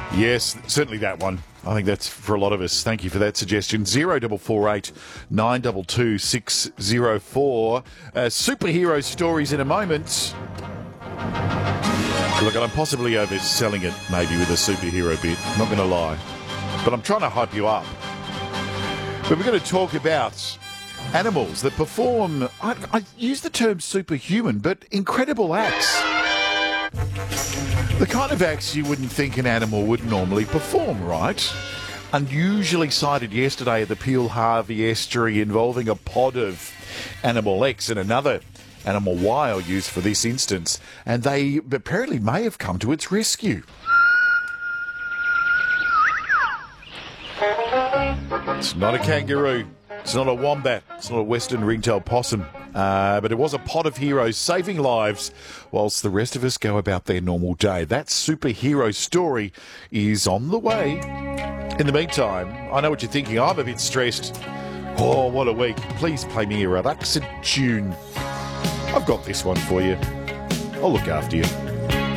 Yes, certainly that one. I think that's for a lot of us. Thank you for that suggestion. 0448 922 604. Superhero stories in a moment. Look, I'm possibly overselling it maybe with a superhero bit. Not going to lie. But I'm trying to hype you up. But we're going to talk about animals that perform, I use the term superhuman, but incredible acts. The kind of acts you wouldn't think an animal would normally perform, right? Unusually sighted yesterday at the Peel Harvey estuary involving a pod of Animal X and another Animal Y I'll use for this instance, and they apparently may have come to its rescue. It's not a kangaroo. It's not a wombat. It's not a western ringtail possum. But it was a pod of heroes saving lives whilst the rest of us go about their normal day. That superhero story is on the way. In the meantime, I know what you're thinking. I'm a bit stressed. Oh, what a week. Please play me a relaxing tune. I've got this one for you. I'll look after you.